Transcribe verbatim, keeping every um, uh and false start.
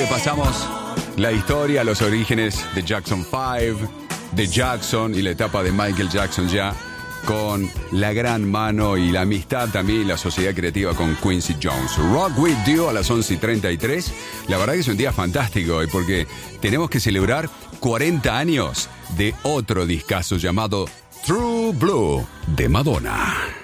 repasamos la historia, los orígenes de Jackson cinco, de Jackson y la etapa de Michael Jackson ya, con la gran mano y la amistad también y la sociedad creativa con Quincy Jones. Rock With You a las once y treinta y tres. La verdad que es un día fantástico hoy porque tenemos que celebrar cuarenta años de otro discazo llamado True Blue de Madonna.